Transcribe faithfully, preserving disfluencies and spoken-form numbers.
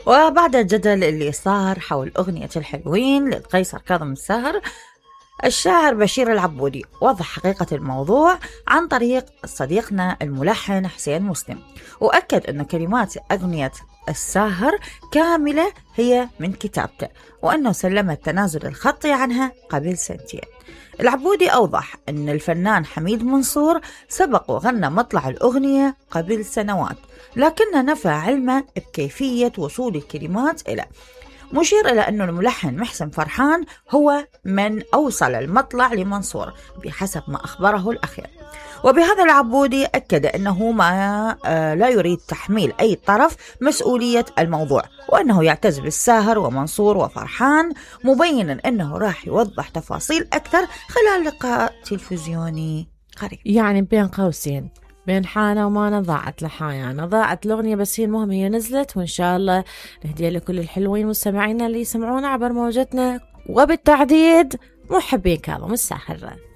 وبعد الجدل اللي صار حول أغنية الحلوين للقيصر كاظم الساهر، الشاعر بشير العبودي وضح حقيقة الموضوع عن طريق صديقنا الملحن حسين مسلم، وأكد أن كلمات أغنية الساهر كاملة هي من كتابته، وأنه سلم التنازل الخطي عنها قبل سنتين. العبودي أوضح أن الفنان حميد منصور سبق وغنى مطلع الأغنية قبل سنوات، لكنه نفى علمه بكيفية وصول الكلمات إليه، مشير إلى أن الملحن محسن فرحان هو من أوصل المطلع لمنصور بحسب ما أخبره الأخير. وبهذا العبودي أكد أنه ما آه لا يريد تحميل أي طرف مسؤولية الموضوع، وأنه يعتز بالساهر ومنصور وفرحان، مبينا أنه راح يوضح تفاصيل أكثر خلال لقاء تلفزيوني قريب. يعني بين قوسين، بين حانة ومانا ضاعت لحايانا، ضاعت الأغنية بس هي المهم هي نزلت، وإن شاء الله نهديها لكل الحلوين مستمعينا اللي يسمعونا عبر موجتنا، وبالتحديد محبين كاظم الساهر.